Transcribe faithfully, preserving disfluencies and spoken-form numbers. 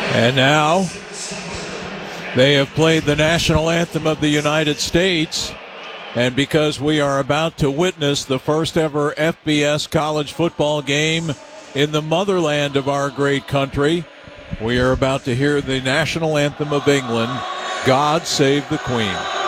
And now they have played the national anthem of the United States. And because we are about to witness the first ever F B S college football game in the motherland of our great country, we are about to hear the national anthem of England, God Save the Queen.